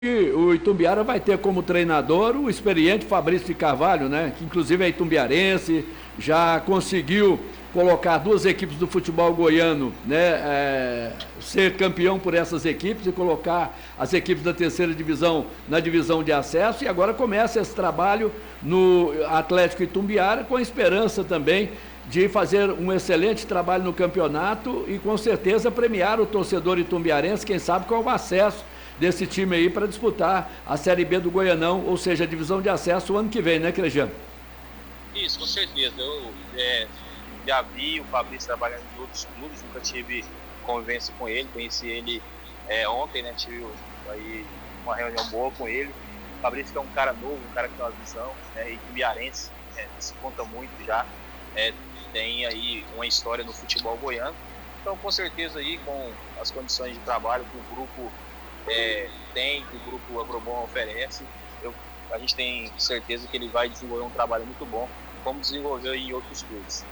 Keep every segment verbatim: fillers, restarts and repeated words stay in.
E o Itumbiara vai ter como treinador o experiente Fabrício de Carvalho, né? Que inclusive é itumbiarense, já conseguiu colocar duas equipes do futebol goiano, né? É, ser campeão por essas equipes e colocar as equipes da terceira divisão na divisão de acesso. E agora começa esse trabalho no Atlético Itumbiara, com a esperança também de fazer um excelente trabalho no campeonato e com certeza premiar o torcedor itumbiarense, quem sabe com o acesso desse time aí para disputar a Série B do Goianão, ou seja, a divisão de acesso o ano que vem, né, Crejano? Isso, com certeza. Eu é, já vi o Fabrício trabalhando em outros clubes, nunca tive convivência com ele, conheci ele é, ontem, né, tive aí uma reunião boa com ele. O Fabrício é um cara novo, um cara que tem uma visão, né, itumbiarense, é, se conta muito já, é, tem aí uma história no futebol goiano. Então, com certeza aí, com as condições de trabalho que o grupo É, tem, que o grupo Agrobom oferece, eu, a gente tem certeza que ele vai desenvolver um trabalho muito bom, como desenvolveu em outros clubes.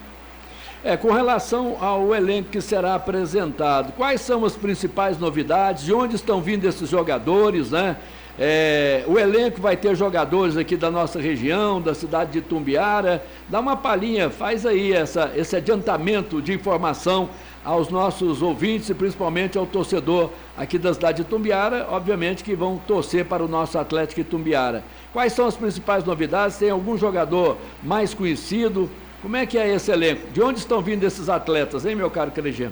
É, com relação ao elenco que será apresentado, quais são as principais novidades, de onde estão vindo esses jogadores, né? É, o elenco vai ter jogadores aqui da nossa região, da cidade de Itumbiara. Dá uma palhinha, faz aí essa, esse adiantamento de informação aos nossos ouvintes e principalmente ao torcedor aqui da cidade de Itumbiara, obviamente que vão torcer para o nosso Atlético Itumbiara. Quais são as principais novidades? Tem algum jogador mais conhecido? Como é que é esse elenco? De onde estão vindo esses atletas, hein, meu caro Crejano?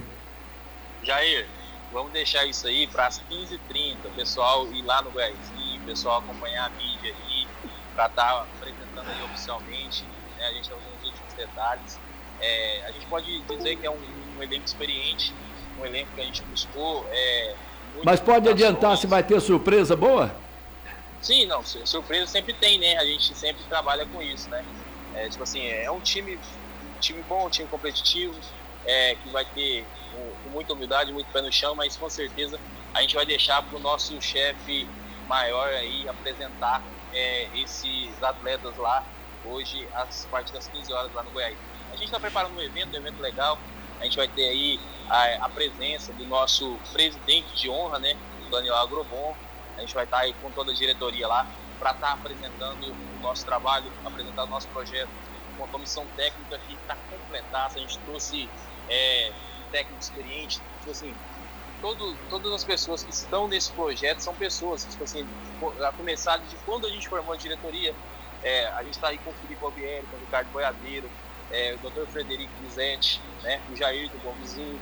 Jair, vamos deixar isso aí para as quinze e trinta, o pessoal ir lá no Goiazinho, o pessoal acompanhar a mídia aí, para estar tá apresentando aí oficialmente, né? A gente está usando os últimos detalhes. É, a gente pode dizer que é um, um elenco experiente, um elenco que a gente buscou. É, Mas pode adiantar se vai ter surpresa boa? Sim, não, surpresa sempre tem, né? A gente sempre trabalha com isso, né? É, tipo assim, é um time, um time bom, um time competitivo, é, que vai ter um, com muita humildade, muito pé no chão, mas com certeza a gente vai deixar para o nosso chefe maior aí apresentar é, esses atletas lá hoje, às partir das quinze horas lá no Goiás. A gente está preparando um evento, um evento legal. A gente vai ter aí a, a presença do nosso presidente de honra, né, o Daniel Agrobom. A gente vai estar tá aí com toda a diretoria lá para estar tá apresentando o nosso trabalho, apresentar o nosso projeto, com a comissão técnica que está completaça. A gente trouxe é, um técnico experiente, tipo assim, todo, todas as pessoas que estão nesse projeto são pessoas, tipo assim, a começar de quando a gente formou a diretoria, é, a gente está aí com o Felipe Albieri, com o Ricardo Boiadeiro, É, o doutor Frederico Guizete, né, o Jair do Bom Vizinho,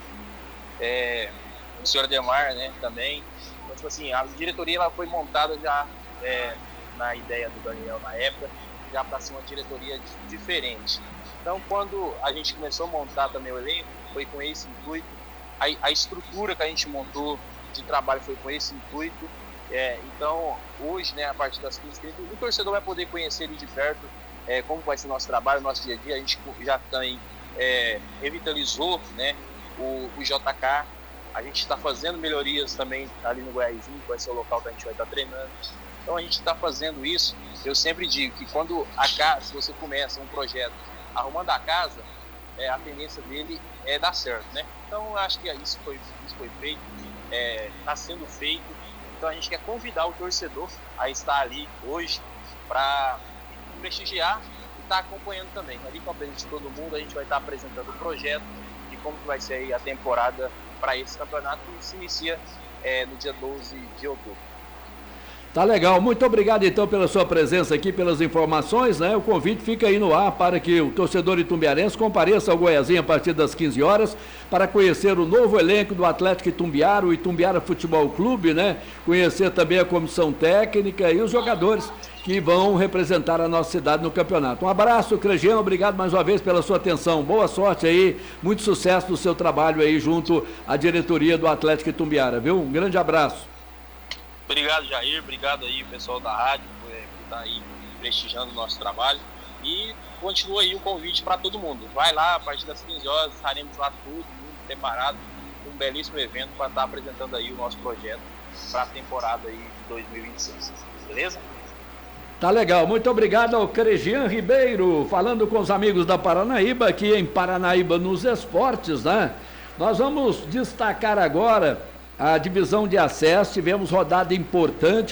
é, o senhor Ademar, né, também. Então, tipo assim, a diretoria ela foi montada já é, na ideia do Daniel na época, já para ser uma diretoria diferente. Então, quando a gente começou a montar também o elenco, foi com esse intuito. A, a estrutura que a gente montou de trabalho foi com esse intuito. É, então, hoje, né, a partir das quinze e trinta, o torcedor vai poder conhecer ele de perto. É, como vai ser o nosso trabalho, o nosso dia a dia. A gente já também é, revitalizou, né, o, o J K, a gente está fazendo melhorias também ali no Goiazinho, que vai ser o local que a gente vai estar treinando. Então a gente está fazendo isso. Eu sempre digo que quando a casa, se você começa um projeto arrumando a casa, é, a tendência dele é dar certo, né? Então eu acho que isso foi, isso foi feito, está é, sendo feito. Então a gente quer convidar o torcedor a estar ali hoje para prestigiar e estar tá acompanhando também. Ali com a presença de todo mundo, a gente vai estar tá apresentando o projeto e como que vai ser aí a temporada para esse campeonato que se inicia é, no dia doze de outubro. Tá legal, muito obrigado então pela sua presença aqui, pelas informações, né? O convite fica aí no ar para que o torcedor itumbiarense compareça ao Goiazinho a partir das quinze horas para conhecer o novo elenco do Atlético Itumbiara, o Itumbiara Futebol Clube, né? Conhecer também a comissão técnica e os jogadores que vão representar a nossa cidade no campeonato. Um abraço, Crejano, obrigado mais uma vez pela sua atenção. Boa sorte aí, muito sucesso no seu trabalho aí junto à diretoria do Atlético Itumbiara, viu? Um grande abraço. Obrigado, Jair, obrigado aí, pessoal da rádio, por estar aí prestigiando o nosso trabalho. E continua aí o convite para todo mundo. Vai lá, a partir das quinze horas, estaremos lá todo mundo preparado, um belíssimo evento para estar apresentando aí o nosso projeto para a temporada aí de dois mil e vinte e seis. Beleza? Tá legal, muito obrigado ao Crejian Ribeiro, falando com os amigos da Paranaíba, aqui em Paranaíba nos esportes, né? Nós vamos destacar agora a divisão de acesso, tivemos rodada importante.